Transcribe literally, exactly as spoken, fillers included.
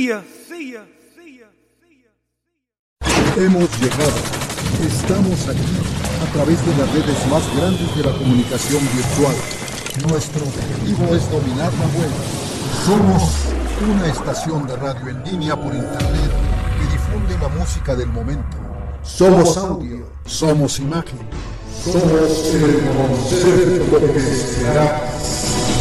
See ya. See ya. Hemos llegado. Estamos aquí a través de las redes más grandes de la comunicación virtual. Nuestro objetivo es dominar la web. Somos una estación de radio en línea por internet que difunde la música del momento. Somos audio, somos imagen, somos el concepto que será.